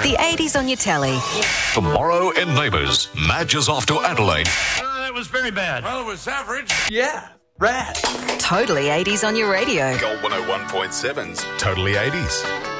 The 80s on your telly. Tomorrow in Neighbours, Madge is off to Adelaide. That was very bad. Well, it was average. Yeah, rad. Totally 80s on your radio. Gold 101.7's Totally 80s.